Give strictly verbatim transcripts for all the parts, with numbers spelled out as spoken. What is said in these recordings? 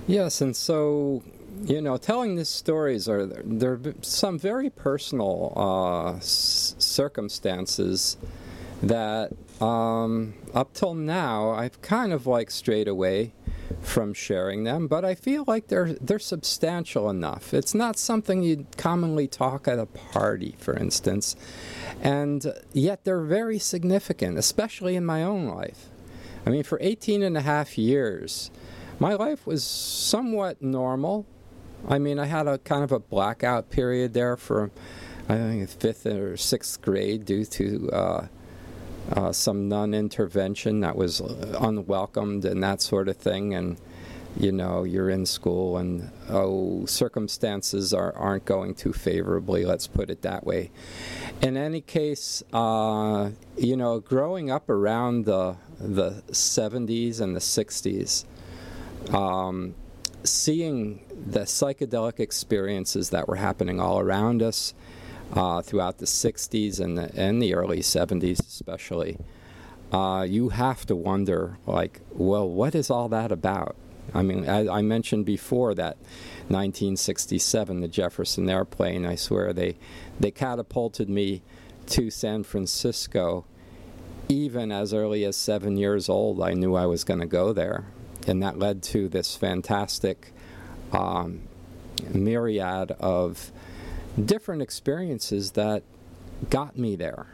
Yes, and so, you know, telling these stories are there are some very personal uh, s- circumstances that um, up till now I've kind of like strayed away from sharing them, but I feel like they're they're substantial enough. It's not something you'd commonly talk at a party, for instance, and yet they're very significant, especially in my own life. I mean, for eighteen and a half years, my life was somewhat normal. I mean, I had a kind of a blackout period there for, I think, fifth or sixth grade due to uh, uh, some non-intervention that was unwelcomed and that sort of thing. And, you know, you're in school and, oh, circumstances are, aren't going too favorably, let's put it that way. In any case, uh, you know, growing up around the, the seventies and the sixties, Um, seeing the psychedelic experiences that were happening all around us uh, throughout the sixties and the, and the early seventies especially, uh, you have to wonder, like, well, what is all that about? I mean, I, I mentioned before that nineteen sixty-seven, the Jefferson airplane, I swear, they, they catapulted me to San Francisco. Even as early as seven years old, I knew I was going to go there. And that led to this fantastic um, myriad of different experiences that got me there.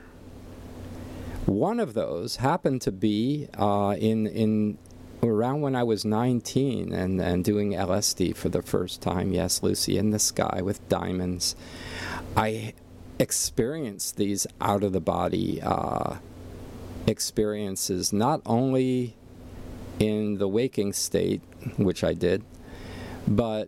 One of those happened to be uh, in in around when I was nineteen and, and doing L S D for the first time. Yes, Lucy in the Sky with Diamonds. I experienced these out-of-the-body uh, experiences, not only in the waking state, which I did, but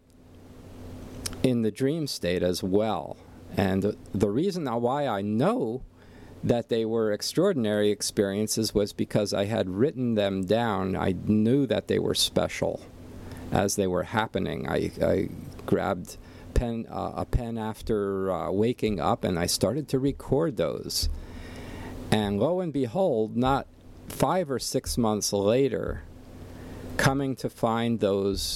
in the dream state as well. And the reason why I know that they were extraordinary experiences was because I had written them down. I knew that they were special as they were happening. I, I grabbed pen, uh, a pen after uh, waking up, and I started to record those. And lo and behold, not five or six months later, coming to find those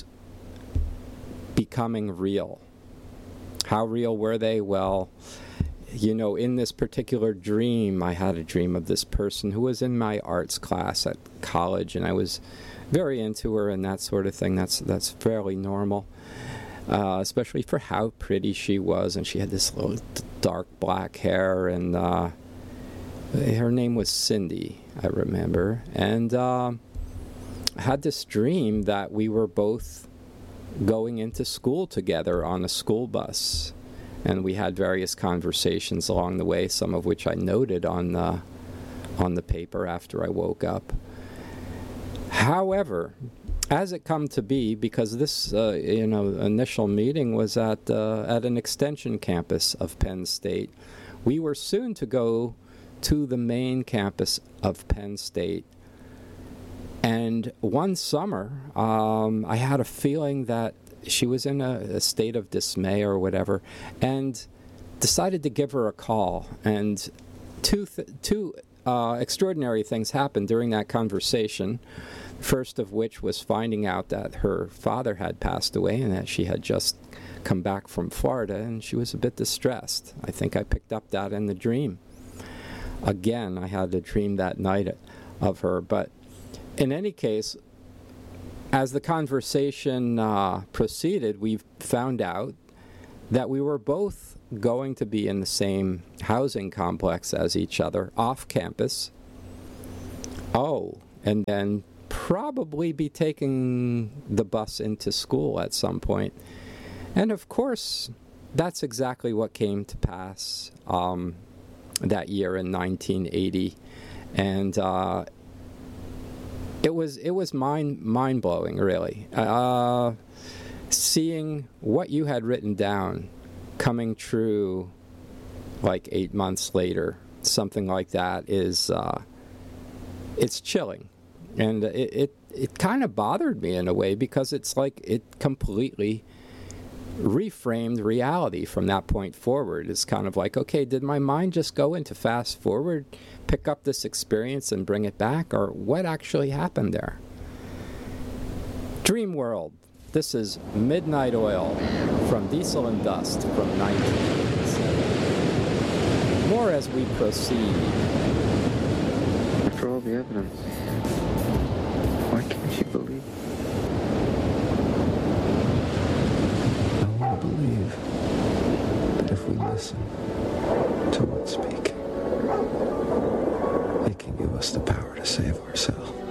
becoming real. How real were they? Well, you know, in this particular dream, I had a dream of this person who was in my arts class at college, and I was very into her and that sort of thing. That's that's fairly normal, uh, especially for how pretty she was, and she had this little dark black hair, and uh, her name was Cindy, I remember, and uh, I had this dream that we were both going into school together on a school bus, and we had various conversations along the way, some of which I noted on the, on the paper after I woke up. However, as it come to be, because this uh, you know initial meeting was at uh, at an extension campus of Penn State, we were soon to go to the main campus of Penn State. And one summer, um, I had a feeling that she was in a, a state of dismay or whatever, and decided to give her a call. And two, th- two uh, extraordinary things happened during that conversation, first of which was finding out that her father had passed away and that she had just come back from Florida, and she was a bit distressed. I think I picked up that in the dream. Again, I had a dream that night of her, but in any case, as the conversation uh, proceeded, we found out that we were both going to be in the same housing complex as each other, off campus. Oh, and then probably be taking the bus into school at some point. And of course, that's exactly what came to pass um, that year in nineteen eighty. And uh, It was it was mind mind blowing, really. Uh, seeing what you had written down coming true, like eight months later, something like that is uh, it's chilling, and it it, it kind of bothered me in a way because it's like it completely reframed reality from that point forward. It's kind of like, okay, did my mind just go into fast forward, pick up this experience and bring it back, or what actually happened there? Dream world. This is Midnight Oil from Diesel and Dust from nineteen eighty-seven. More as we proceed. After all the evidence, why can't you believe? I want to believe that if we listen to what's speaking, it can give us the power to save ourselves.